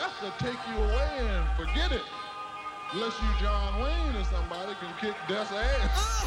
death will take you away and forget it. Unless you John Wayne or somebody can kick death's ass.